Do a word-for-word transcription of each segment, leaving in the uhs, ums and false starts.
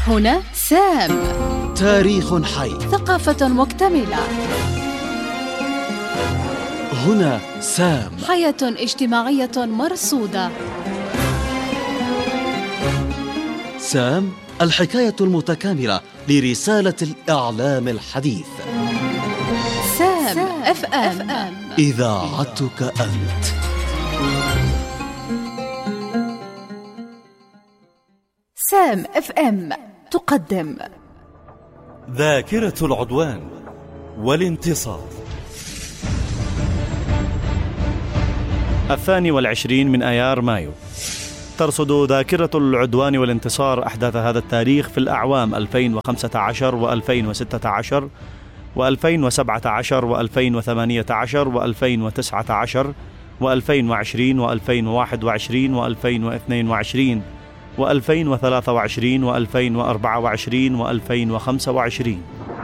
هنا سام، تاريخ حي، ثقافة مكتملة. هنا سام، حياة اجتماعية مرصودة. سام، الحكاية المتكاملة لرسالة الإعلام الحديث. سام اف ام، إذاعتك أنت. سام اف ام تقدم ذاكرة العدوان والانتصار. الثاني والعشرين من آيار مايو. ترصد ذاكرة العدوان والانتصار أحداث هذا التاريخ في الأعوام ألفين وخمسة عشر وألفين وستة عشر وألفين وسبعة عشر وألفين وثمانية عشر وألفين وتسعة عشر وألفين وعشرين وألفين وواحد وعشرين وألفين واثنين وعشرين وألفين وثلاثة وعشرين وألفين وأربعة وعشرين وألفين وخمسة وعشرين.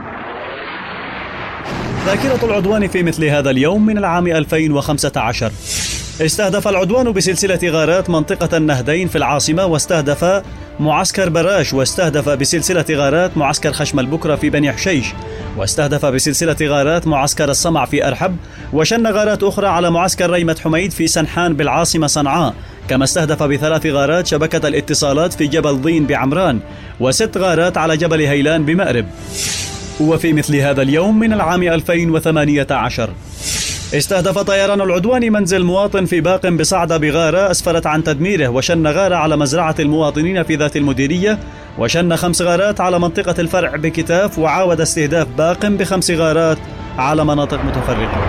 ذاكرة العدوان في مثل هذا اليوم من العام ألفين وخمسة عشر. استهدف العدوان بسلسلة غارات منطقة النهدين في العاصمة، واستهدف معسكر براش، واستهدف بسلسلة غارات معسكر خشم البكرة في بني حشيش، واستهدف بسلسلة غارات معسكر الصمع في أرحب، وشن غارات أخرى على معسكر ريمة حميد في سنحان بالعاصمة صنعاء. كما استهدف بثلاث غارات شبكة الاتصالات في جبل ضين بعمران، وست غارات على جبل هيلان بمأرب. وفي مثل هذا اليوم من العام ألفين وثمانية عشر استهدف طيران العدوان منزل مواطن في باق بصعدة بغارة أسفرت عن تدميره، وشن غارة على مزرعة المواطنين في ذات المديرية، وشن خمس غارات على منطقة الفرع بكتاف، وعاود استهداف باق بخمس غارات على مناطق متفرقة.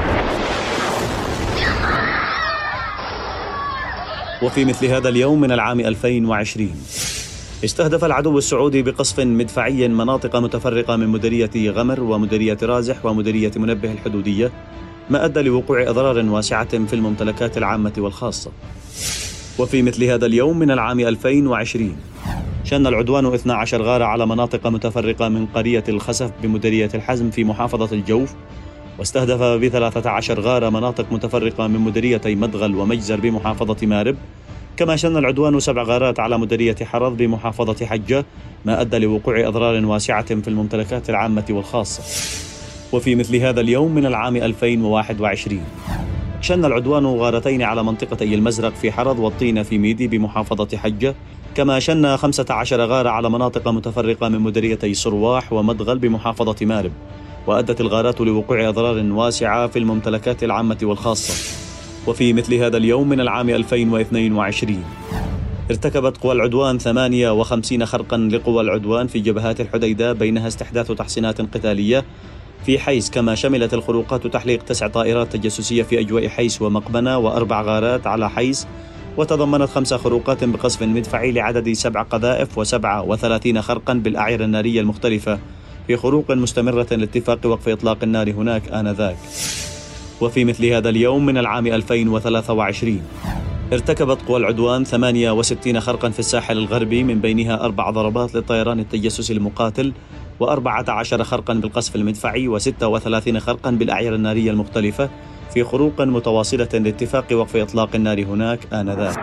وفي مثل هذا اليوم من العام ألفين وعشرين استهدف العدو السعودي بقصف مدفعي مناطق متفرقة من مديرية غمر ومديرية رازح ومديرية منبه الحدودية، ما أدى لوقوع أضرار واسعة في الممتلكات العامة والخاصة. وفي مثل هذا اليوم من العام ألفين وعشرين شن العدوان اثنتي عشرة غارة على مناطق متفرقة من قرية الخسف بمديرية الحزم في محافظة الجوف، واستهدف بثلاثة عشر غارة مناطق متفرقة من مديريتي مدغل ومجزر بمحافظة مارب. كما شن العدوان سبع غارات على مديرية حرض بمحافظة حجة، ما أدى لوقوع أضرار واسعة في الممتلكات العامة والخاصة. وفي مثل هذا اليوم من العام ألفين وواحد وعشرين شن العدوان غارتين على منطقتي المزرق في حرض والطينة في ميدي بمحافظة حجة. كما شن خمسة عشر غارة على مناطق متفرقة من مديريتي صرواح ومدغل بمحافظة مارب، وأدت الغارات لوقوع أضرار واسعة في الممتلكات العامة والخاصة. وفي مثل هذا اليوم من العام ألفين واثنين وعشرين ارتكبت قوى العدوان ثمانية وخمسين خرقا لقوى العدوان في جبهات الحديدة، بينها استحداث تحصينات قتالية في حيس. كما شملت الخروقات تحليق تسع طائرات تجسسية في أجواء حيس ومقبنة وأربع غارات على حيس، وتضمنت خمس خروقات بقصف مدفعي لعدد سبع قذائف وسبعة وثلاثين خرقا بالأعير النارية المختلفة في خروق مستمرة لاتفاق وقف إطلاق النار هناك آنذاك. وفي مثل هذا اليوم من العام ألفين وثلاثة وعشرين ارتكبت قوى العدوان ثمانية وستين خرقا في الساحل الغربي، من بينها أربع ضربات للطيران التجسسي المقاتل، وأربعة عشر خرقا بالقصف المدفعي، وستة وثلاثين خرقا بالأعير النارية المختلفة في خروق متواصلة لاتفاق وقف إطلاق النار هناك آنذاك.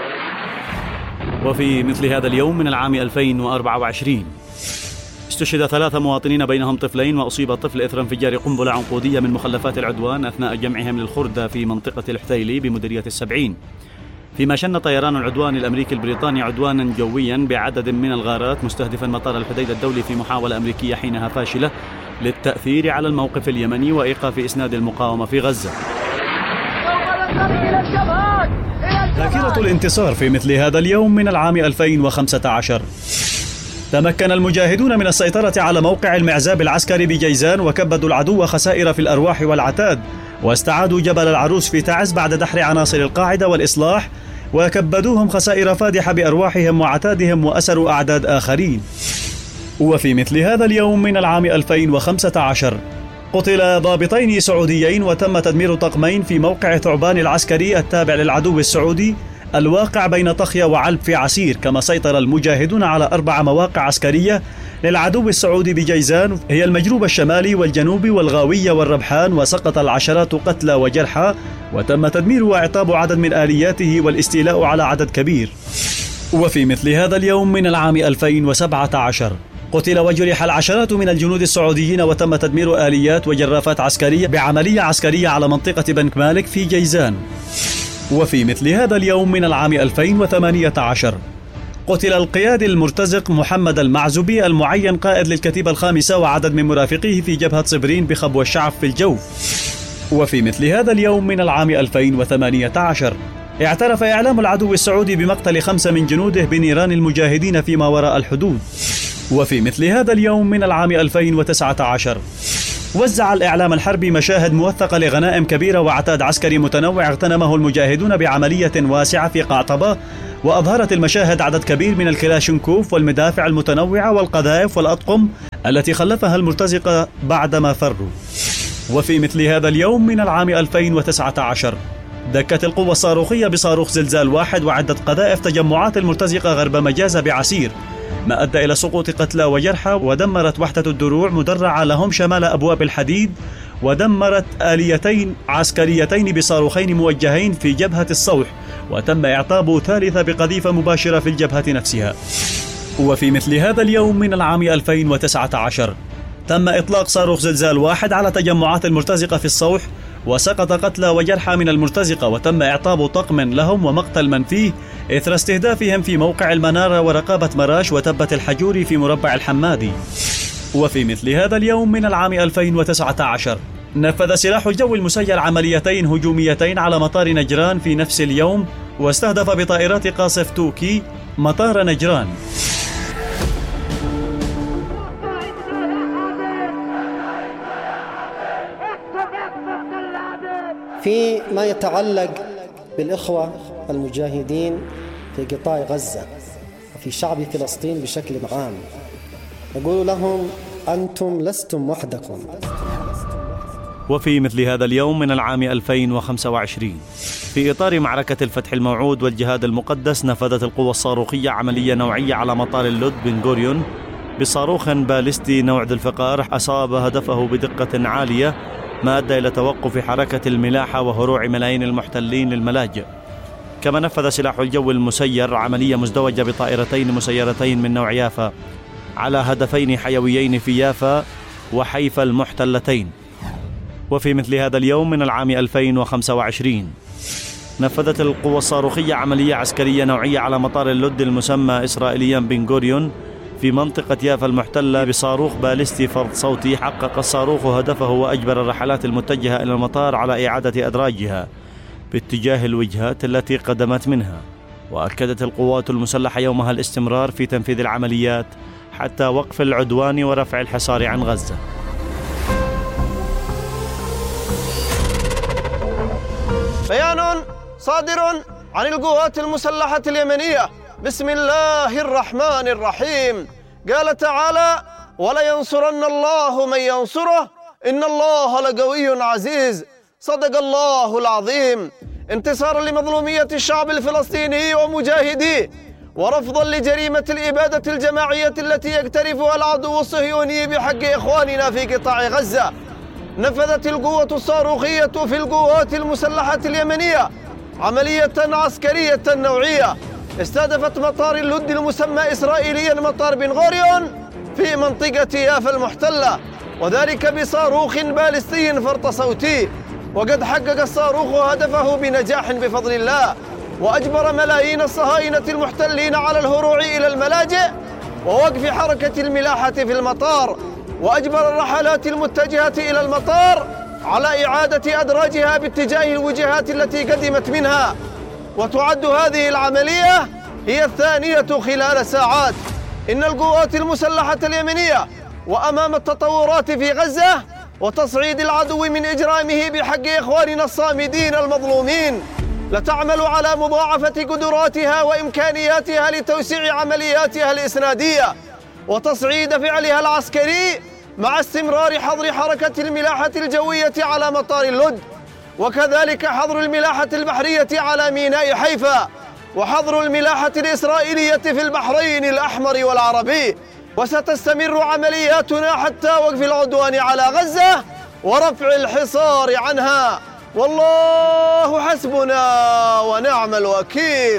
وفي مثل هذا اليوم من العام ألفين وأربعة وعشرين استشهد ثلاثة مواطنين بينهم طفلين، وأصيب طفل إثر انفجار قنبلة عنقودية من مخلفات العدوان أثناء جمعهم للخردة في منطقة الحتيلي بمديرية السبعين. فيما شن طيران العدوان الأمريكي البريطاني عدوانا جويا بعدد من الغارات مستهدفا مطار الحديدة الدولي في محاولة أمريكية حينها فاشلة للتأثير على الموقف اليمني وإيقاف إسناد المقاومة في غزة. ذاكرة الانتصار في مثل هذا اليوم من العام ألفين وخمسة عشر. تمكن المجاهدون من السيطرة على موقع المعزاب العسكري بجيزان، وكبدوا العدو خسائر في الأرواح والعتاد، واستعادوا جبل العروس في تعز بعد دحر عناصر القاعدة والإصلاح، وكبدوهم خسائر فادحة بأرواحهم وعتادهم، وأسروا أعداد آخرين. وفي مثل هذا اليوم من العام ألفين وخمسة عشر قتل ضابطين سعوديين، وتم تدمير طقمين في موقع ثعبان العسكري التابع للعدو السعودي الواقع بين طخية وعلب في عسير. كما سيطر المجاهدون على أربع مواقع عسكرية للعدو السعودي بجيزان، هي المجروب الشمالي والجنوبي والغاوية والربحان، وسقط العشرات قتلى وجرحى، وتم تدمير وإعطاب عدد من آلياته والاستيلاء على عدد كبير. وفي مثل هذا اليوم من العام ألفين وسبعة عشر قتل وجرح العشرات من الجنود السعوديين وتم تدمير آليات وجرافات عسكرية بعملية عسكرية على منطقة بنك مالك في جيزان. وفي مثل هذا اليوم من العام ألفين وثمانية عشر قتل القيادي المرتزق محمد المعزوبي المعين قائد للكتيبة الخامسة وعدد من مرافقيه في جبهة صبرين بخبو الشعب في الجوف. وفي مثل هذا اليوم من العام ألفين وثمانية عشر اعترف إعلام العدو السعودي بمقتل خمسة من جنوده بنيران المجاهدين فيما وراء الحدود. وفي مثل هذا اليوم من العام ألفين وتسعة عشر وزع الإعلام الحربي مشاهد موثقة لغنائم كبيرة وعتاد عسكري متنوع اغتنمه المجاهدون بعملية واسعة في قعطبة، وأظهرت المشاهد عدد كبير من الكلاشنكوف والمدافع المتنوعة والقذائف والأطقم التي خلفها المرتزقة بعدما فروا. وفي مثل هذا اليوم من العام ألفين وتسعة عشر دكت القوة الصاروخية بصاروخ زلزال واحد وعدة قذائف تجمعات المرتزقة غرب مجازة بعسير، ما أدى إلى سقوط قتلى وجرحى، ودمرت وحدة الدروع مدرعة لهم شمال أبواب الحديد، ودمرت آليتين عسكريتين بصاروخين موجهين في جبهة الصوح، وتم إعطاب ثالثة بقذيفة مباشرة في الجبهة نفسها. وفي مثل هذا اليوم من العام ألفين وتسعة عشر تم إطلاق صاروخ زلزال واحد على تجمعات المرتزقة في الصوح، وسقط قتلى وجرحى من المرتزقة، وتم إعطاب طقم لهم ومقتل من فيه إثر استهدافهم في موقع المنارة ورقابة مراش وتبة الحجوري في مربع الحمادي. وفي مثل هذا اليوم من العام ألفين وتسعة عشر نفذ سلاح الجو المسير عمليتين هجوميتين على مطار نجران في نفس اليوم، واستهدف بطائرات قاصف توكي مطار نجران. فيما يتعلق بالإخوة المجاهدين في قطاع غزة وفي شعب فلسطين بشكل عام، نقول لهم أنتم لستم وحدكم. وفي مثل هذا اليوم من العام ألفين وخمسة وعشرين في إطار معركة الفتح الموعود والجهاد المقدس نفذت القوة الصاروخية عملية نوعية على مطار اللد بن غوريون بصاروخ باليستي نوع ذو الفقار أصاب هدفه بدقة عالية، ما أدى إلى توقف حركة الملاحة وهروع ملايين المحتلين للملاجئ. كما نفذ سلاح الجو المسير عملية مزدوجة بطائرتين مسيرتين من نوع يافا على هدفين حيويين في يافا وحيفا المحتلتين. وفي مثل هذا اليوم من العام ألفين وخمسة وعشرين نفذت القوة الصاروخية عملية عسكرية نوعية على مطار اللد المسمى إسرائيليا بن غوريون في منطقة يافا المحتلة بصاروخ باليستي فرد صوتي. حقق الصاروخ هدفه وأجبر الرحلات المتجهة إلى المطار على إعادة أدراجها باتجاه الوجهات التي قدمت منها. وأكدت القوات المسلحة يومها الاستمرار في تنفيذ العمليات حتى وقف العدوان ورفع الحصار عن غزة. بيان صادر عن القوات المسلحة اليمنية بسم الله الرحمن الرحيم. قال تعالى: ولينصرن الله من ينصره إن الله لقوي عزيز. صدق الله العظيم. انتصارا لمظلومية الشعب الفلسطيني ومجاهديه، ورفضا لجريمة الإبادة الجماعية التي يقترفها العدو الصهيوني بحق إخواننا في قطاع غزة، نفذت القوة الصاروخية في القوات المسلحة اليمنية عملية عسكرية نوعية استهدفت مطار اللد المسمى إسرائيليا مطار بن غوريون في منطقة يافا المحتلة، وذلك بصاروخ باليستي فرط صوتي. وقد حقق الصاروخ هدفه بنجاح بفضل الله، وأجبر ملايين الصهاينة المحتلين على الهروع إلى الملاجئ ووقف حركة الملاحة في المطار، وأجبر الرحلات المتجهة إلى المطار على إعادة أدراجها باتجاه الوجهات التي قدمت منها. وتعد هذه العملية هي الثانية خلال ساعات. إن القوات المسلحة اليمنية وأمام التطورات في غزة وتصعيد العدو من إجرامه بحق إخواننا الصامدين المظلومين لتعمل على مضاعفة قدراتها وإمكانياتها لتوسيع عملياتها الإسنادية وتصعيد فعلها العسكري، مع استمرار حظر حركة الملاحة الجوية على مطار اللد، وكذلك حظر الملاحة البحرية على ميناء حيفا، وحظر الملاحة الإسرائيلية في البحرين الأحمر والعربي. وستستمر عملياتنا حتى وقف العدوان على غزة ورفع الحصار عنها، والله حسبنا ونعم الوكيل،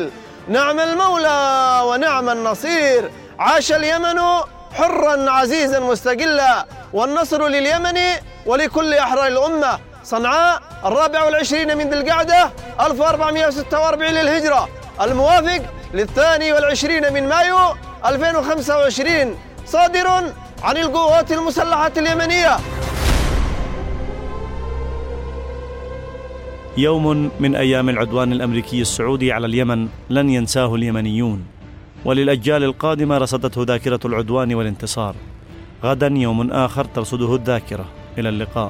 نعم المولى ونعم النصير. عاش اليمن حرا عزيزا مستقلا، والنصر لليمن ولكل أحرار الأمة. صنعاء الرابع والعشرين من ذي القعدة ألف وأربعمائة وستة وأربعين للهجرة، الموافق للثاني والعشرين من مايو ألفين وخمسة وعشرين، صادر عن القوات المسلحة اليمنية. يوم من أيام العدوان الأمريكي السعودي على اليمن لن ينساه اليمنيون، وللأجيال القادمة رصدته ذاكرة العدوان والانتصار. غدا يوم آخر ترصده الذاكرة. إلى اللقاء.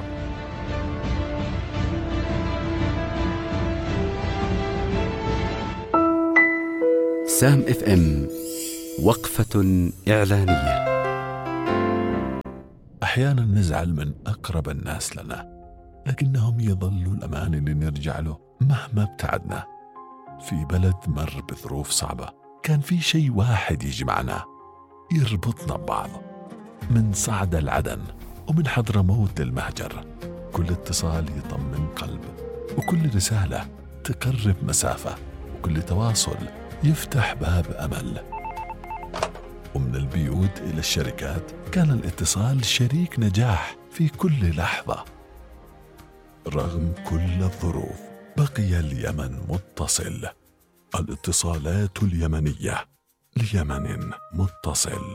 سام اف ام، وقفة إعلانية. أحيانا نزعل من أقرب الناس لنا، لكنهم يظلوا الأمان اللي نرجع له مهما ابتعدنا. في بلد مر بظروف صعبة كان في شيء واحد يجمعنا يربطنا ببعض، من صعدة لعدن ومن حضرموت للمهجر. كل اتصال يطمن قلب، وكل رسالة تقرب مسافة، وكل تواصل يفتح باب أمل. ومن البيوت إلى الشركات كان الاتصال شريك نجاح في كل لحظة. رغم كل الظروف بقي اليمن متصل. الاتصالات اليمنية، ليمن متصل.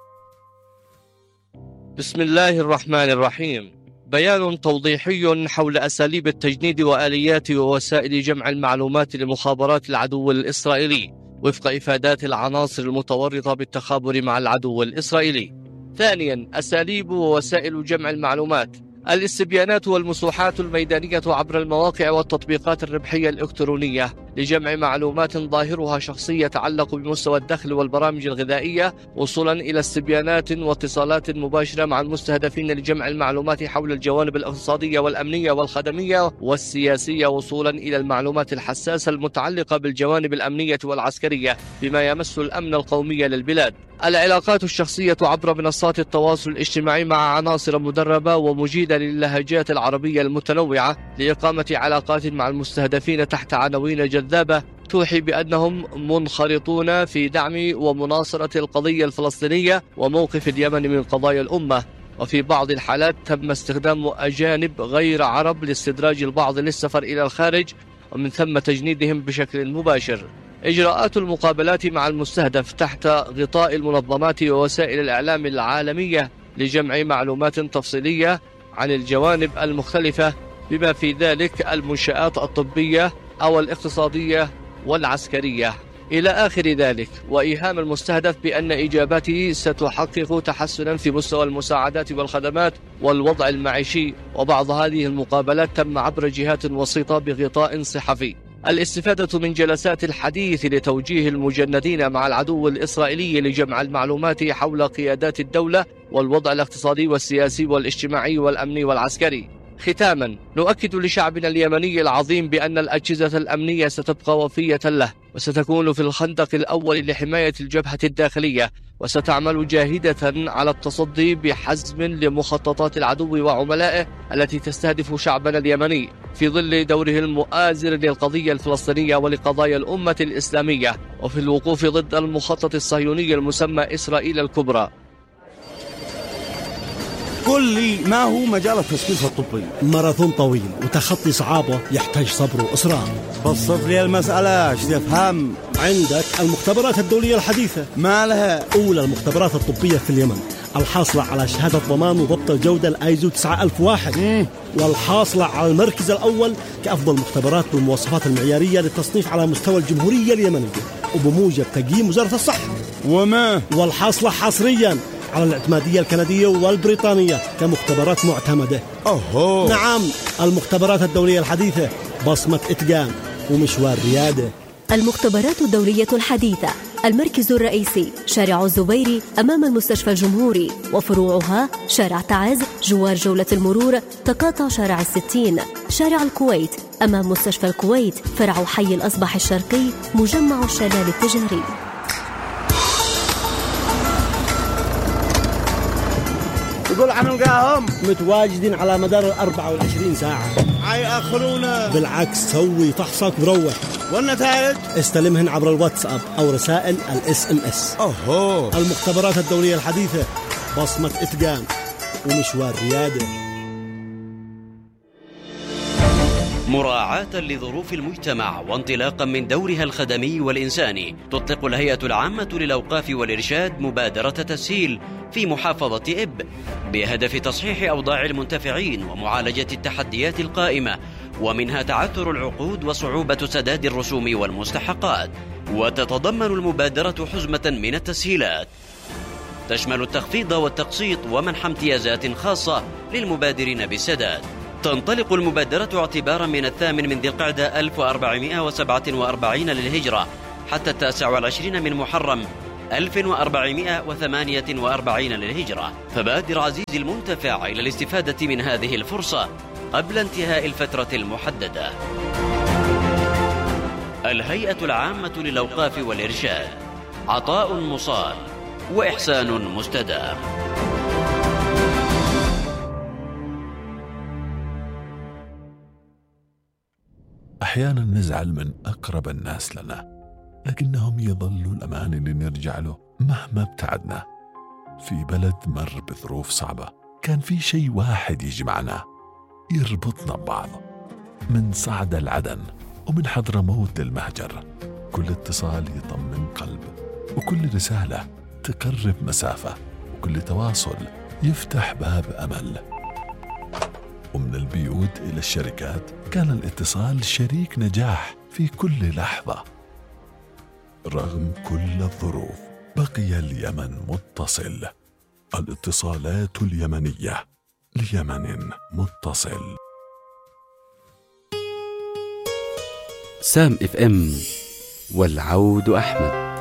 بسم الله الرحمن الرحيم. بيان توضيحي حول أساليب التجنيد وآليات ووسائل جمع المعلومات لمخابرات العدو الإسرائيلي وفق إفادات العناصر المتورطة بالتخابر مع العدو الإسرائيلي. ثانيا، أساليب ووسائل جمع المعلومات: الاستبيانات والمسوحات الميدانية عبر المواقع والتطبيقات الربحية الإلكترونية لجمع معلومات ظاهرها شخصي يتعلق بمستوى الدخل والبرامج الغذائية، وصولا إلى استبيانات واتصالات مباشرة مع المستهدفين لجمع المعلومات حول الجوانب الاقتصادية والأمنية والخدمية والسياسية، وصولا إلى المعلومات الحساسة المتعلقة بالجوانب الأمنية والعسكرية بما يمس الأمن القومي للبلاد. العلاقات الشخصية عبر منصات التواصل الاجتماعي مع عناصر مدربة ومجيدة للهجات العربية المتنوعة لإقامة علاقات مع المستهدفين تحت عناوين جذابة توحي بأنهم منخرطون في دعم ومناصرة القضية الفلسطينية وموقف اليمن من قضايا الأمة. وفي بعض الحالات تم استخدام أجانب غير عرب لاستدراج البعض للسفر إلى الخارج، ومن ثم تجنيدهم بشكل مباشر. إجراءات المقابلات مع المستهدف تحت غطاء المنظمات ووسائل الإعلام العالمية لجمع معلومات تفصيلية عن الجوانب المختلفة بما في ذلك المنشآت الطبية أو الاقتصادية والعسكرية إلى آخر ذلك، وإيهام المستهدف بأن إجاباته ستحقق تحسنا في مستوى المساعدات والخدمات والوضع المعيشي. وبعض هذه المقابلات تم عبر جهات وسيطة بغطاء صحفي. الاستفادة من جلسات الحديث لتوجيه المجندين مع العدو الإسرائيلي لجمع المعلومات حول قيادات الدولة والوضع الاقتصادي والسياسي والاجتماعي والأمني والعسكري. ختاما، نؤكد لشعبنا اليمني العظيم بأن الأجهزة الأمنية ستبقى وفية له، وستكون في الخندق الأول لحماية الجبهة الداخلية، وستعمل جاهدة على التصدي بحزم لمخططات العدو وعملائه التي تستهدف شعبنا اليمني في ظل دوره المؤازر للقضية الفلسطينية ولقضايا الأمة الإسلامية، وفي الوقوف ضد المخطط الصهيوني المسمى إسرائيل الكبرى. قل لي، ما هو مجال التثقيف الطبي؟ ماراثون طويل وتخطي صعابه يحتاج صبر وإصرار. بسط لي المسألة، ايش تفهم؟ عندك المختبرات الدولية الحديثة. ما لها؟ أولى المختبرات الطبية في اليمن، الحاصلة على شهادة ضمان وضبط الجودة الآيزو تسعة ألف وواحد، مم. والحاصلة على المركز الأول كأفضل مختبرات بالمواصفات المعيارية للتصنيف على مستوى الجمهورية اليمنية وبموجب تقييم وزارة الصحة. وما والحاصلة حصريا على الاعتمادية الكندية والبريطانية كمختبرات معتمدة. أوه. نعم، المختبرات الدولية الحديثة، بصمة إتقان ومشوار ريادة. المختبرات الدولية الحديثة، المركز الرئيسي شارع الزبيري أمام المستشفى الجمهوري، وفروعها شارع تعز جوار جولة المرور، تقاطع شارع الستين، شارع الكويت أمام مستشفى الكويت، فرع حي الأصبح الشرقي، مجمع الشلال التجاري. يقول عم نلقاهم متواجدين على مدار الأربعة والعشرين ساعة. حيأخرونا. بالعكس، سوي فحصك وروح. والنتائج استلمهن عبر الواتساب أو رسائل الاس ام اس. أوهو. المختبرات الدولية الحديثة، بصمة إتقان ومشوار ريادة. مراعاة لظروف المجتمع وانطلاقا من دورها الخدمي والإنساني، تطلق الهيئة العامة للأوقاف والإرشاد مبادرة تسهيل في محافظة إب بهدف تصحيح أوضاع المنتفعين ومعالجة التحديات القائمة، ومنها تعثر العقود وصعوبة سداد الرسوم والمستحقات. وتتضمن المبادرة حزمة من التسهيلات تشمل التخفيض والتقسيط ومنح امتيازات خاصة للمبادرين بالسداد. تنطلق المبادرة اعتبارا من الثامن من ذي القعدة ألف وأربعمائة وسبعة وأربعين للهجرة حتى التاسع والعشرين من محرم ألف وأربعمائة وثمانية وأربعين للهجرة. فبادر عزيزي المنتفع إلى الاستفادة من هذه الفرصة قبل انتهاء الفترة المحددة. الهيئة العامة للأوقاف والإرشاد، عطاء مصال وإحسان مستدام. أحيانا نزعل من أقرب الناس لنا، لكنهم يظلوا الأمان اللي نرجع له مهما ابتعدنا. في بلد مر بظروف صعبة، كان في شيء واحد يجمعنا يربطنا ببعض. من صعد العدن ومن حضرموت للمهجر، كل اتصال يطمن قلب، وكل رسالة تقرب مسافة، وكل تواصل يفتح باب أمل. ومن البيوت إلى الشركات كان الاتصال شريك نجاح في كل لحظة. رغم كل الظروف بقي اليمن متصل. الاتصالات اليمنية، ليمن متصل. سام اف ام، والعود أحمد.